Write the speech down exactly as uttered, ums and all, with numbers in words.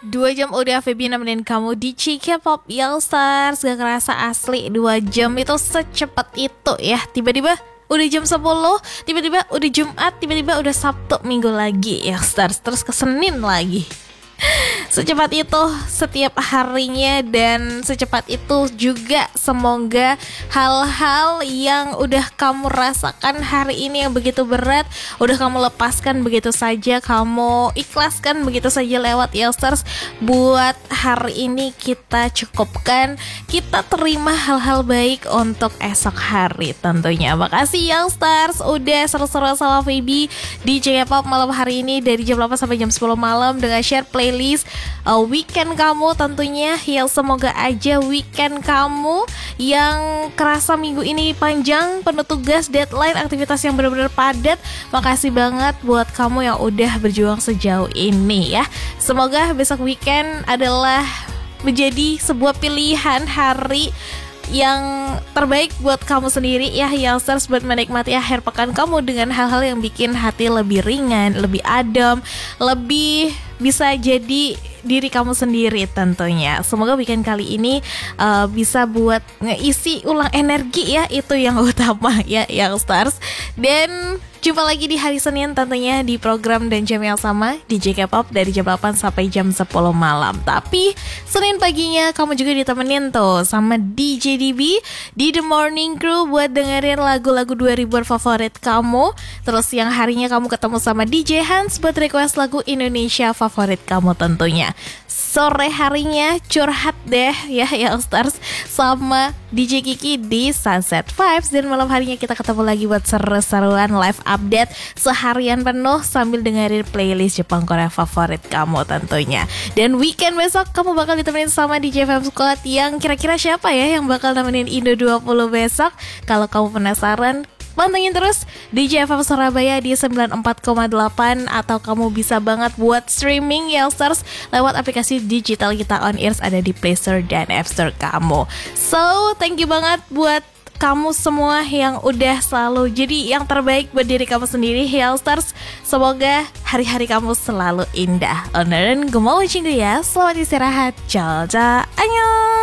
Dua jam udah Feby nemenin kamu di K-pop Youngsters. Gak kerasa asli dua jam itu secepat itu ya. Tiba-tiba udah jam sepuluh, tiba-tiba udah Jumat, tiba-tiba udah Sabtu minggu lagi Youngsters. Terus ke Senin lagi. Secepat itu setiap harinya, dan secepat itu juga semoga hal-hal yang udah kamu rasakan hari ini yang begitu berat udah kamu lepaskan begitu saja, kamu ikhlaskan begitu saja lewat Youngsters. Buat hari ini kita cukupkan, kita terima hal-hal baik untuk esok hari tentunya. Makasih Youngsters udah seru-seru sama Feby di K-pop malam hari ini dari jam delapan sampai jam sepuluh malam dengan share playlist uh, weekend kamu tentunya. Yang semoga aja weekend kamu yang kerasa minggu ini panjang, penuh tugas, deadline, aktivitas yang benar-benar padat. Makasih banget buat kamu yang udah berjuang sejauh ini ya. Semoga besok weekend adalah menjadi sebuah pilihan hari yang terbaik buat kamu sendiri ya Youngsters, buat menikmati akhir pekan kamu dengan hal-hal yang bikin hati lebih ringan, lebih adem, lebih bisa jadi diri kamu sendiri tentunya. Semoga weekend kali ini uh, bisa buat ngeisi ulang energi ya, itu yang utama ya Youngsters. Dan jumpa lagi di hari Senin tentunya di program dan jam yang sama di K-pop dari jam delapan sampai jam sepuluh malam. Tapi Senin paginya kamu juga ditemenin tuh sama D J D B di The Morning Crew buat dengerin lagu-lagu dua ribuan favorit kamu. Terus yang harinya kamu ketemu sama D J Hans buat request lagu Indonesia favorit kamu tentunya. Sore harinya curhat deh ya Youngsters sama D J Kiki di Sunset Vibes. Dan malam harinya kita ketemu lagi buat seru-seruan live update seharian penuh sambil dengerin playlist Jepang Korea favorit kamu tentunya. Dan weekend besok kamu bakal ditemenin sama D J Fam Squad, yang kira-kira siapa ya yang bakal nemenin Indo dua puluh besok. Kalau kamu penasaran, pantengin terus D J F M Surabaya di sembilan puluh empat koma delapan, atau kamu bisa banget buat streaming Youngsters lewat aplikasi digital kita on ears ada di Play Store dan App Store kamu. So, thank you banget buat kamu semua yang udah selalu jadi yang terbaik buat diri kamu sendiri Youngsters. Semoga hari-hari kamu selalu indah. Onerin, gue mau ya. Selamat istirahat. Ciao, ciao. Annyeong.